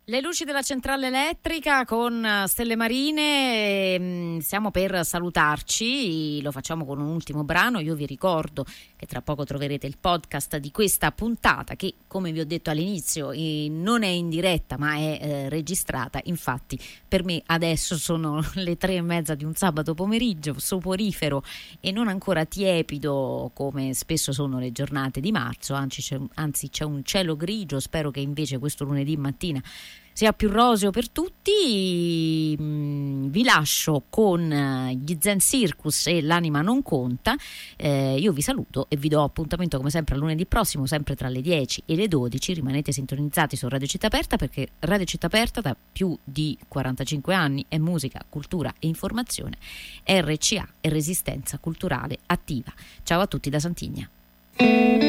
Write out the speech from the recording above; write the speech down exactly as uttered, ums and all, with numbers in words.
Le luci della centrale elettrica con Stelle Marine, stiamo per salutarci, lo facciamo con un ultimo brano. Io vi ricordo che tra poco troverete il podcast di questa puntata che, come vi ho detto all'inizio, non è in diretta ma è eh, registrata. Infatti per me adesso sono le tre e mezza di un sabato pomeriggio soporifero e non ancora tiepido come spesso sono le giornate di marzo, anzi c'è, anzi c'è un cielo grigio. Spero che invece questo lunedì mattina sia più roseo per tutti. Vi lascio con gli Zen Circus e L'anima non conta. Eh, io vi saluto e vi do appuntamento come sempre a lunedì prossimo, sempre tra le dieci e le dodici. Rimanete sintonizzati su Radio Città Aperta, perché Radio Città Aperta da più di quarantacinque anni è musica, cultura e informazione. R C A e resistenza culturale attiva. Ciao a tutti da Santigna.